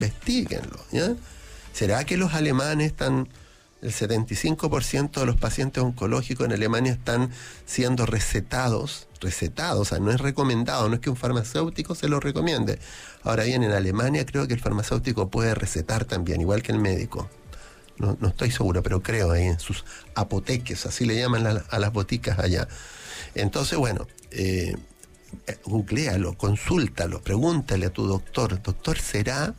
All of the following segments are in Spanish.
Investíguenlo, ¿ya? ¿Será que los alemanes el 75% de los pacientes oncológicos en Alemania están siendo recetados, o sea, no es recomendado, no es que un farmacéutico se lo recomiende. Ahora bien, en Alemania creo que el farmacéutico puede recetar también, igual que el médico. No estoy seguro, pero creo ahí en sus apoteques, así le llaman a las boticas allá. Entonces, bueno, googléalo, consúltalo, pregúntale a tu doctor. Doctor, ¿será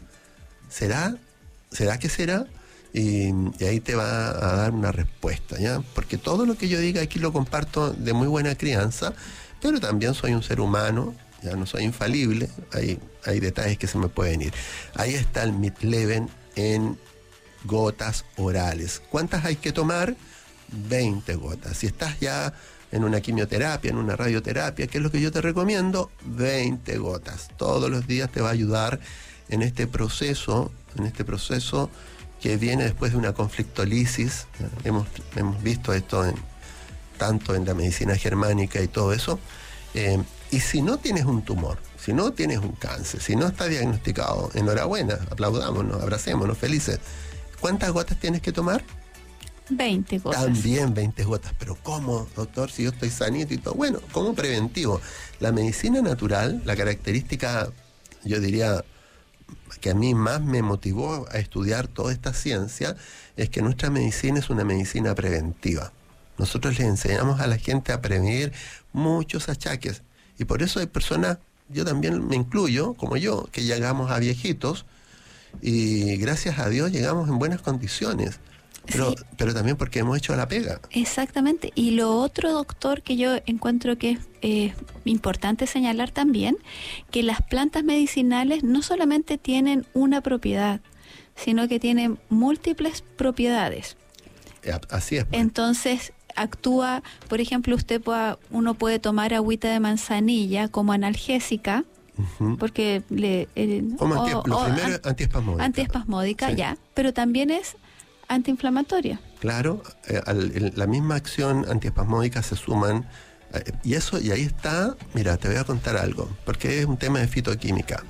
que será? Y ahí te va a dar una respuesta, ¿ya? Porque todo lo que yo diga aquí lo comparto de muy buena crianza, pero también soy un ser humano, ya no soy infalible, hay detalles que se me pueden ir. Ahí está el Midleben en gotas orales. ¿Cuántas hay que tomar? 20 gotas. Si estás ya en una quimioterapia, en una radioterapia, ¿qué es lo que yo te recomiendo? 20 gotas. Todos los días te va a ayudar en este proceso que viene después de una conflictolisis. Hemos visto esto tanto en la medicina germánica y todo eso. Y si no tienes un tumor, si no tienes un cáncer, si no está diagnosticado, enhorabuena, aplaudámonos, abracémonos, felices. ¿Cuántas gotas tienes que tomar? 20 gotas. También 20 gotas. ¿Pero cómo, doctor, si yo estoy sanito y todo? Bueno, como preventivo. La medicina natural, la característica, yo diría, que a mí más me motivó a estudiar toda esta ciencia, es que nuestra medicina es una medicina preventiva. Nosotros les enseñamos a la gente a prevenir muchos achaques. Y por eso hay personas, yo también me incluyo, como yo, que llegamos a viejitos, y gracias a Dios llegamos en buenas condiciones, pero también porque hemos hecho la pega. Exactamente. Y lo otro, doctor, que yo encuentro que es importante señalar también, que las plantas medicinales no solamente tienen una propiedad, sino que tienen múltiples propiedades. Así es. Entonces actúa, por ejemplo, uno puede tomar agüita de manzanilla como analgésica. Uh-huh. Porque antiespasmódica, sí. Ya, pero también es antiinflamatoria. Claro, la misma acción antiespasmódica se suman, y ahí está. Mira, te voy a contar algo, porque es un tema de fitoquímica.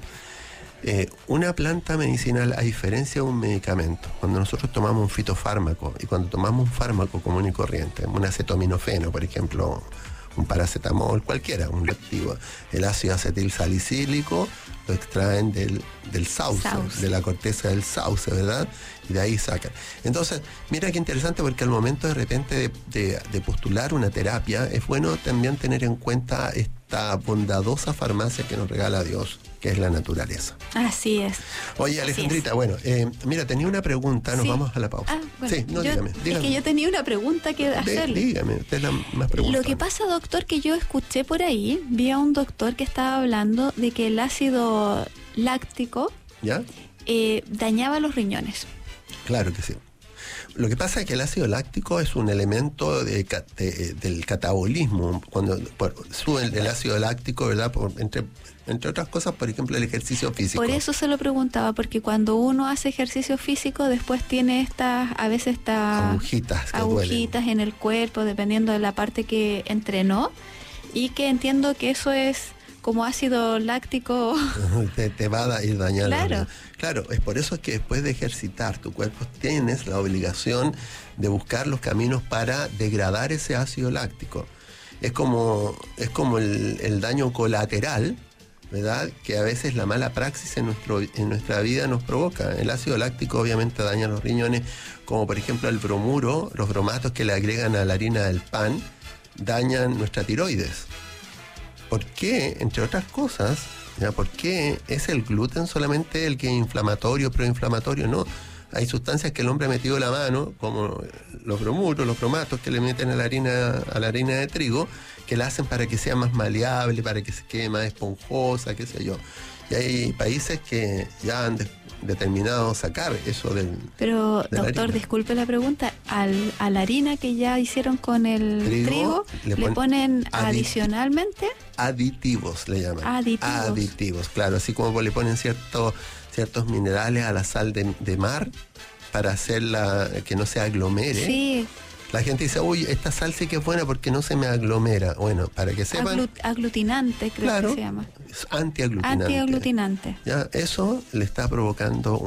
Una planta medicinal, a diferencia de un medicamento, cuando nosotros tomamos un fitofármaco y cuando tomamos un fármaco común y corriente, un acetaminofeno, por ejemplo, un paracetamol, cualquiera, un activo, el ácido acetil salicílico lo extraen del sauce, de la corteza del sauce, ¿verdad? Y de ahí sacan. Entonces, mira qué interesante, porque al momento de repente de postular una terapia, es bueno también tener en cuenta esta bondadosa farmacia que nos regala Dios, que es la naturaleza. Así es. Oye, Alejandrita, bueno, mira, tenía una pregunta, nos vamos a la pausa. Bueno, sí, dígame. Es que yo tenía una pregunta que hacerle. Dígame, usted es la más pregunta. Lo que pasa, doctor, que yo escuché por ahí, vi a un doctor que estaba hablando de que el ácido láctico dañaba los riñones. Claro que sí. Lo que pasa es que el ácido láctico es un elemento del catabolismo. Cuando sube el ácido láctico, ¿verdad? Entre otras cosas, por ejemplo, el ejercicio físico. Por eso se lo preguntaba, porque cuando uno hace ejercicio físico, después tiene a veces estas agujitas en el cuerpo, dependiendo de la parte que entrenó, y que entiendo que eso es como ácido láctico. te va a ir dañando. Claro, es por eso que después de ejercitar tu cuerpo tienes la obligación de buscar los caminos para degradar ese ácido láctico. Es como el daño colateral, ¿verdad? Que a veces la mala praxis en nuestra vida nos provoca. El ácido láctico obviamente daña los riñones, como por ejemplo el bromuro, los bromatos que le agregan a la harina del pan, dañan nuestra tiroides. ¿Por qué? Entre otras cosas, ¿por qué es el gluten solamente el que es inflamatorio, proinflamatorio? No, hay sustancias que el hombre ha metido la mano, como los bromuros, los bromatos que le meten a la harina de trigo, que la hacen para que sea más maleable, para que se quede más esponjosa, qué sé yo. Y hay países que ya han determinado sacar eso del... Pero, doctor, disculpe la pregunta, a la harina que ya hicieron con el trigo le ponen adicionalmente... Aditivos le llaman. Aditivos, claro, así como le ponen ciertos minerales a la sal de mar para hacerla que no se aglomere. Sí. La gente dice, uy, esta sal sí que es buena porque no se me aglomera. Bueno, para que sepan... aglutinante, creo que se llama. Es antiaglutinante. Antiaglutinante. Ya, eso le está provocando